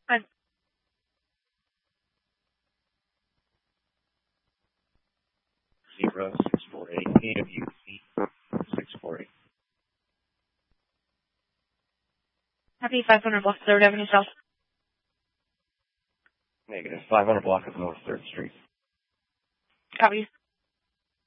I'm 0648 AWC 640. happy 500 block 3rd Avenue South. Negative. 500 block of North 3rd Street. Copy.